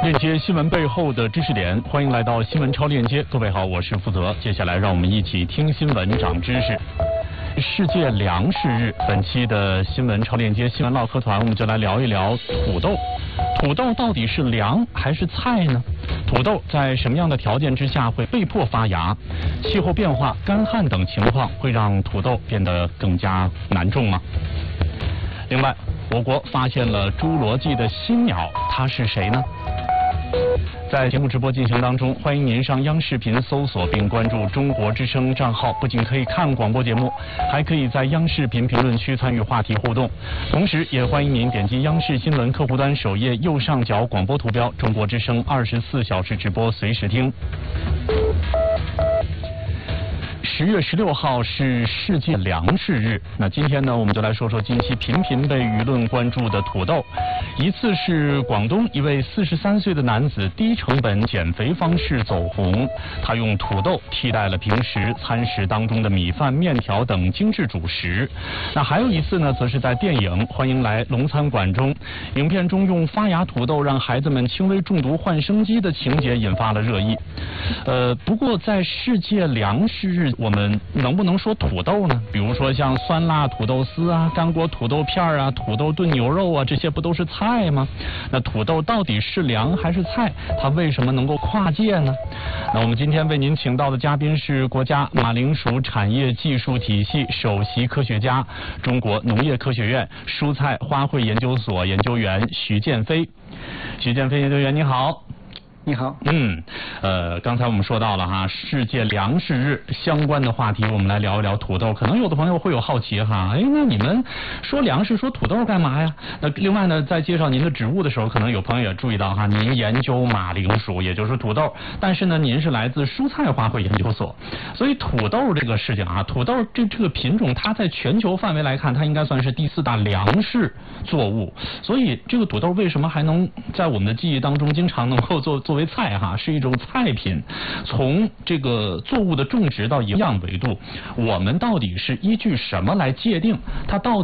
链接新闻背后的知识点，欢迎来到新闻超链接。各位好，我是负责。接下来让我们一起听新闻长知识。世界粮食日，本期的新闻超链接新闻唠嗑团，我们就来聊一聊土豆。土豆到底是粮还是菜呢？土豆在什么样的条件之下会被迫发芽？气候变化、干旱等情况会让土豆变得更加难种吗？另外，我国发现了侏罗纪的新鸟，它是谁呢？在节目直播进行当中，欢迎您上央视频搜索并关注中国之声账号，不仅可以看广播节目，还可以在央视频评论区参与话题互动。同时也欢迎您点击央视新闻客户端首页右上角广播图标，中国之声24小时直播随时听。10月16号是世界粮食日，那今天呢，我们就来说说近期频频被舆论关注的土豆。一次是广东一位43岁的男子低成本减肥方式走红，他用土豆替代了平时餐食当中的米饭、面条等精致主食。那还有一次呢，则是在电影《欢迎来龙餐馆》中，影片中用发芽土豆让孩子们轻微中毒换生机的情节引发了热议。不过在世界粮食日，我们能不能说土豆呢？比如说像酸辣土豆丝啊、干锅土豆片啊、土豆炖牛肉啊，这些不都是菜吗？那土豆到底是粮还是菜？它为什么能够跨界呢？那我们今天为您请到的嘉宾是国家马铃薯产业技术体系首席科学家、中国农业科学院蔬菜花卉研究所研究员徐建飞。徐建飞研究员，你好。 你好。 刚才我们说到了哈，世界粮食日相关的话题，我们来聊一聊土豆。可能有的朋友会有好奇哈，那你们说粮食说土豆干嘛呀？那另外呢，在介绍您的职务的时候，可能有朋友也注意到哈，您研究马铃薯，也就是土豆，但是呢，您是来自蔬菜花卉研究所，所以土豆这个事情啊，土豆这个品种，它在全球范围来看，它应该算是第4大粮食作物。所以这个土豆为什么还能在我们的记忆当中经常能够作为菜哈，是一种菜品。从这个作物的种植到营养维度，我们到底是依据什么来界定它到底